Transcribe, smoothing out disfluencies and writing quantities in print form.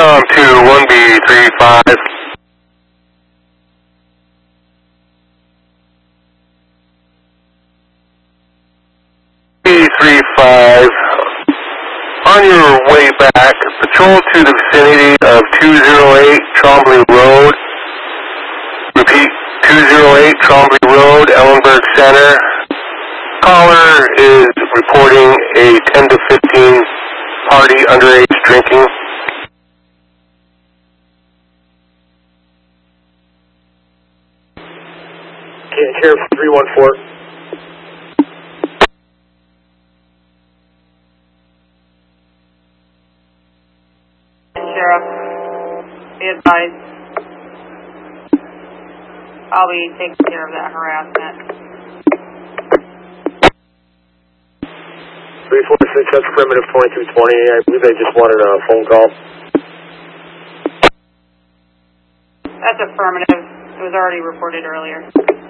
to 1B35. B35, on your way back, patrol to the vicinity of 208 Trombley Road. Repeat, 208 Trombley Road, Ellenburg Center. Caller is reporting a 10 to 15 party underage drinking. Sheriff 314. Sheriff, be advised. I'll be taking care of that harassment. 346, that's primitive 2220. I believe they just wanted a phone call. That's affirmative. It was already reported earlier.